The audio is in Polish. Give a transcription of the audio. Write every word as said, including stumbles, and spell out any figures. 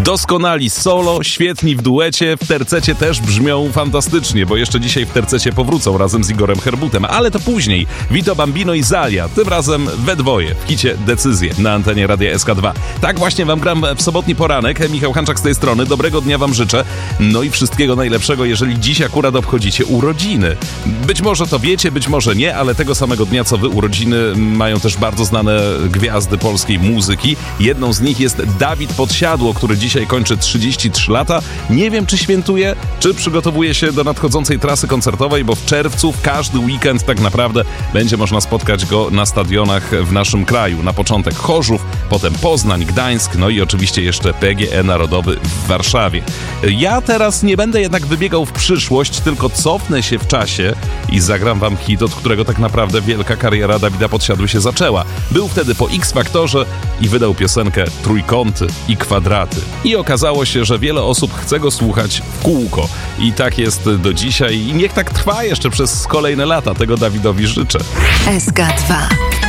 Doskonali solo, świetni w duecie, w tercecie też brzmią fantastycznie, bo jeszcze dzisiaj w tercecie powrócą razem z Igorem Herbutem, ale to później. Vito Bambino i Zalia, tym razem we dwoje, w kicie Decyzje na antenie Radia S K dwa. Tak właśnie wam gram w sobotni poranek. Michał Hanczak z tej strony, dobrego dnia wam życzę, no i wszystkiego najlepszego, jeżeli dziś akurat obchodzicie urodziny. Być może to wiecie, być może nie, ale tego samego dnia co wy urodziny mają też bardzo znane gwiazdy polskiej muzyki. Jedną z nich jest Dawid Podsiadło, który dzisiaj kończy trzydzieści trzy lata. Nie wiem, czy świętuje, czy przygotowuje się do nadchodzącej trasy koncertowej, bo w czerwcu, w każdy weekend tak naprawdę będzie można spotkać go na stadionach w naszym kraju. Na początek Chorzów, potem Poznań, Gdańsk, no i oczywiście jeszcze P G E Narodowy w Warszawie. Ja teraz nie będę jednak wybiegał w przyszłość, tylko cofnę się w czasie i zagram wam hit, od którego tak naprawdę wielka kariera Dawida Podsiadły się zaczęła. Był wtedy po X-Faktorze i wydał piosenkę Trójkąty i Kwadraty. I okazało się, że wiele osób chce go słuchać w kółko. I tak jest do dzisiaj i niech tak trwa jeszcze przez kolejne lata. Tego Dawidowi życzę. S K dwa.